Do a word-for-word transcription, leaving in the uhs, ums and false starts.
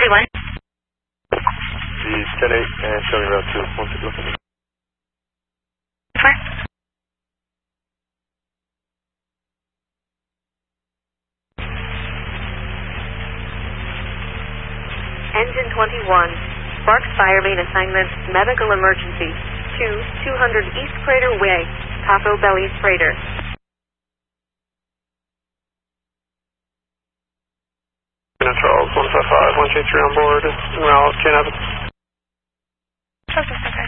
thirty-one. The ten eight and showing route two. One to look at me. Four. Engine twenty-one. Sparks Fire Main Assignment, Medical Emergency. two, two hundred East Crater Way, Taco Belly's Freighter. Charles, one five five, one two three on board, en route, Canada. Okay, okay.